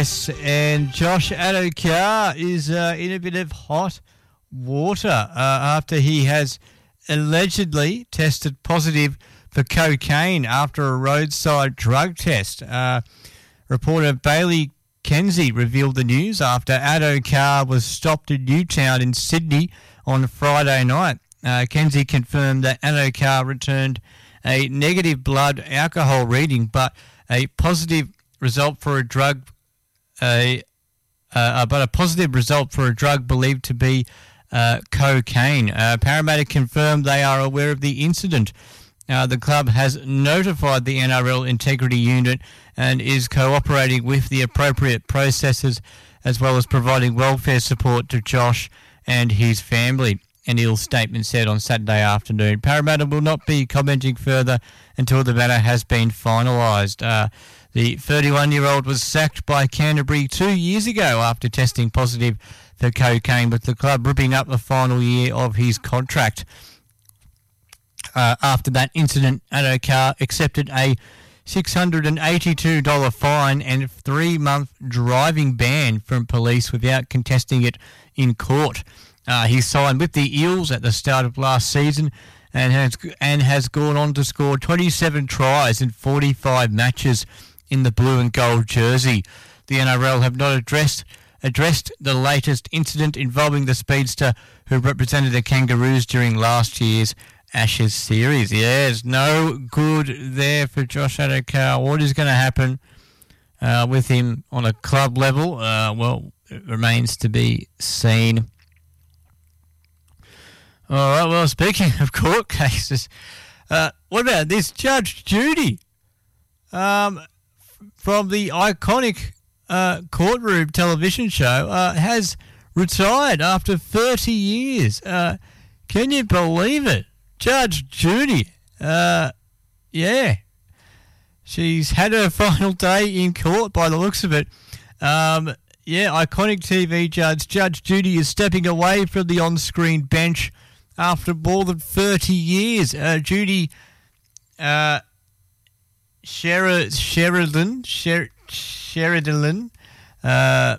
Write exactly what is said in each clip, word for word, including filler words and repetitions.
Yes, and Josh Addo-Carr is uh, in a bit of hot water uh, after he has allegedly tested positive for cocaine after a roadside drug test. Uh, reporter Bailey Kenzie revealed the news after Addo-Carr was stopped in Newtown in Sydney on Friday night. Uh, Kenzie confirmed that Addo-Carr returned a negative blood alcohol reading, but a positive result for a drug, a uh, but a positive result for a drug believed to be uh, cocaine. Uh, Parramatta confirmed they are aware of the incident. Uh, the club has notified the N R L Integrity Unit and is cooperating with the appropriate processes, as well as providing welfare support to Josh and his family. An ill statement said on Saturday afternoon. Parramatta will not be commenting further until the matter has been finalised. Uh, the thirty-one-year-old was sacked by Canterbury two years ago after testing positive for cocaine, with the club ripping up the final year of his contract. Uh, after that incident, Addo-Carr accepted a six hundred eighty-two dollars fine and three-month driving ban from police without contesting it in court. Uh, he signed with the Eels at the start of last season and has and has gone on to score twenty-seven tries in forty-five matches in the blue and gold jersey. The N R L have not addressed addressed the latest incident involving the speedster who represented the Kangaroos during last year's Ashes series. Yes, no good there for Josh Addo-Carr. What is going to happen uh, with him on a club level? Uh, well, it remains to be seen. All right, well, speaking of court cases, uh, what about this Judge Judy um, from the iconic uh, courtroom television show uh, has retired after thirty years. Uh, can you believe it? Judge Judy, uh, yeah, she's had her final day in court by the looks of it. Um, yeah, iconic T V judge Judge Judy is stepping away from the on-screen bench after more than thirty years. Uh, Judy uh, Sher- Sheridan, Sher- Sheridan, uh,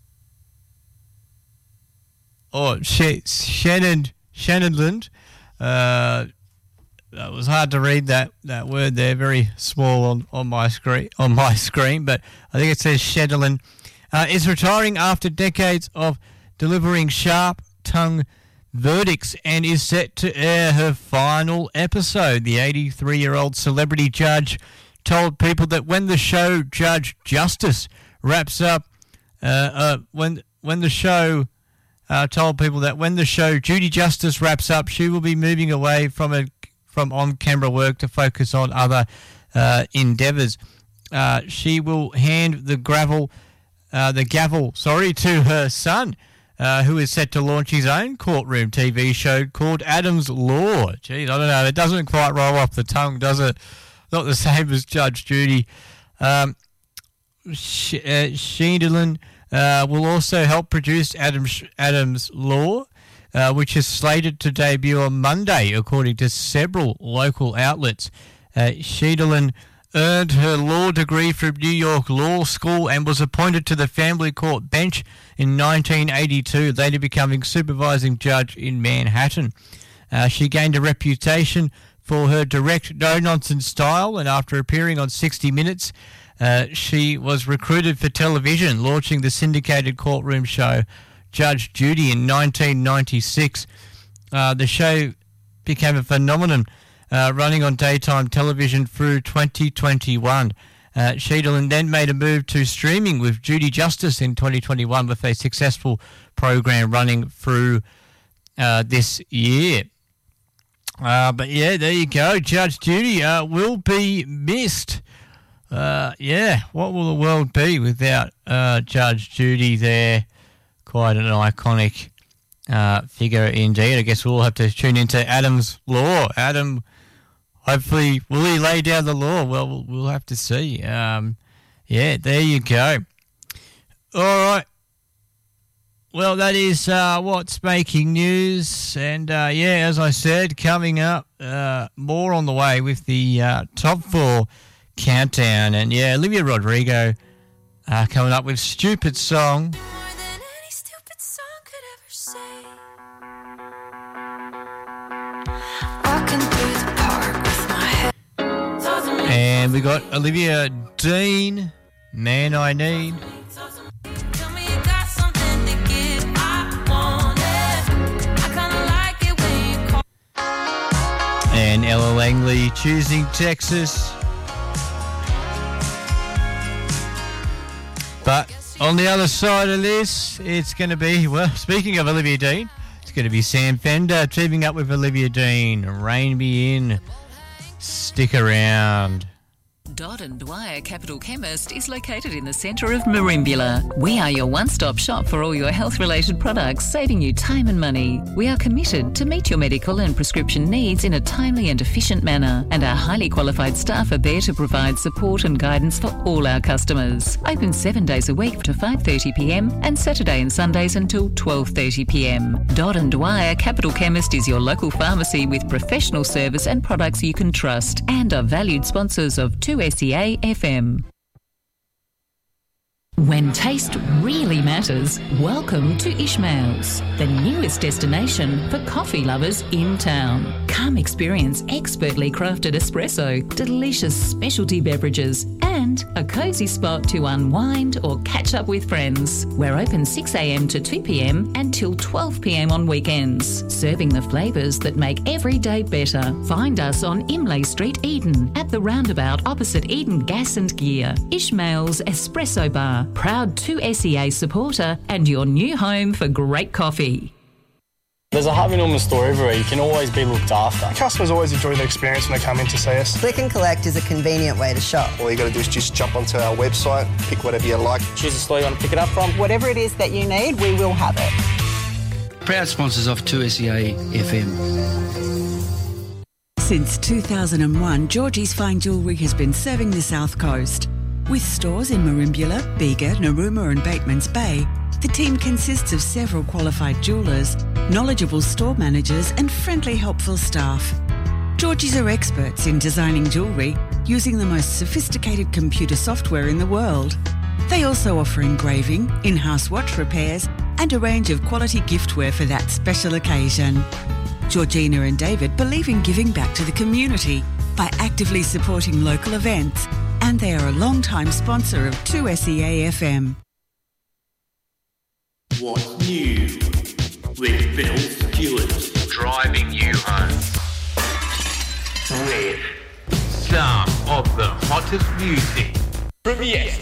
or Sh- Shannon, Shannonland, uh, that was hard to read that, that word there, very small on, on my screen, on my screen, but I think it says Shedlin, uh, is retiring after decades of delivering sharp-tongued verdicts and is set to air her final episode. The eighty-three-year-old celebrity judge told people that when the show Judge Justice wraps up, uh, uh, when when the show uh, told people that when the show Judy Justice wraps up, she will be moving away from a from on-camera work to focus on other uh, endeavours. Uh, she will hand the gravel, uh, the gavel, sorry, to her son, Uh, who is set to launch his own courtroom T V show called Adam's Law. Geez, I don't know. It doesn't quite roll off the tongue, does it? Not the same as Judge Judy. Um, Sh- uh, Sheinderlin uh, will also help produce Adam Sh- Adam's Law, uh, which is slated to debut on Monday, according to several local outlets. Uh, Sheinderlin earned her law degree from New York Law School and was appointed to the family court bench in nineteen eighty-two, later becoming supervising judge in Manhattan. Uh, she gained a reputation for her direct, no-nonsense style, and after appearing on sixty minutes, uh, she was recruited for television, launching the syndicated courtroom show Judge Judy in nineteen ninety-six. Uh, the show became a phenomenon, Uh, running on daytime television through twenty twenty-one. Uh, Sheinderlin then made a move to streaming with Judy Justice in twenty twenty-one, with a successful program running through uh, this year. Uh, but yeah, there you go. Judge Judy uh, will be missed. Uh, yeah, what will the world be without uh, Judge Judy there? Quite an iconic uh, figure indeed. I guess we'll have to tune into Adam's Law. Adam, hopefully, will he lay down the law? Well, we'll, we'll have to see. Um, yeah, there you go. All right. Well, that is uh, what's making news. And, uh, yeah, as I said, coming up, uh, more on the way with the uh, top four countdown. And, yeah, Olivia Rodrigo uh, coming up with Stupid Song. More than any stupid song could ever say. Walking through the park with my head. And we got Olivia Dean, Man I Need. Tell me you got something to give. I want it. I kinda like it when you call. And Ella Langley, Choosing Texas. But on the other side of this, it's going to be, well, speaking of Olivia Dean, it's going to be Sam Fender teaming up with Olivia Dean. Rain Me In. Stick around. Dodd and Dwyer Capital Chemist is located in the centre of Merimbula. We are your one-stop shop for all your health-related products, saving you time and money. We are committed to meet your medical and prescription needs in a timely and efficient manner, and our highly qualified staff are there to provide support and guidance for all our customers. Open seven days a week to five thirty p m and Saturday and Sundays until twelve thirty p m. Dodd and Dwyer Capital Chemist is your local pharmacy with professional service and products you can trust, and are valued sponsors of two S E A F M. When taste really matters, welcome to Ishmael's, the newest destination for coffee lovers in town. Come experience expertly crafted espresso, delicious specialty beverages, and a cosy spot to unwind or catch up with friends. We're open six a m to two p m and till twelve p m on weekends, serving the flavours that make every day better. Find us on Imlay Street, Eden, at the roundabout opposite Eden Gas and Gear. Ishmael's Espresso Bar, proud two S E A supporter and your new home for great coffee. There's a Harvey Norman store everywhere. You can always be looked after. Customers always enjoy the experience when they come in to see us. Click and collect is a convenient way to shop. All you got to do is just jump onto our website, pick whatever you like. Choose the store you want to pick it up from. Whatever it is that you need, we will have it. Proud sponsors of two S E A F M. Since two thousand one, Georgie's Fine Jewellery has been serving the South Coast. With stores in Merimbula, Bega, Narooma and Batemans Bay, the team consists of several qualified jewellers, knowledgeable store managers and friendly, helpful staff. Georgie's are experts in designing jewellery using the most sophisticated computer software in the world. They also offer engraving, in-house watch repairs and a range of quality giftware for that special occasion. Georgina and David believe in giving back to the community by actively supporting local events, and they are a long-time sponsor of two S E A F M. What's new with Bill Stewart? Driving you home with some of the hottest music from Yes